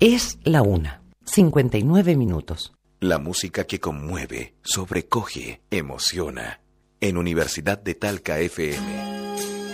Es la 1:59. La música que conmueve, sobrecoge, emociona. En Universidad de Talca FM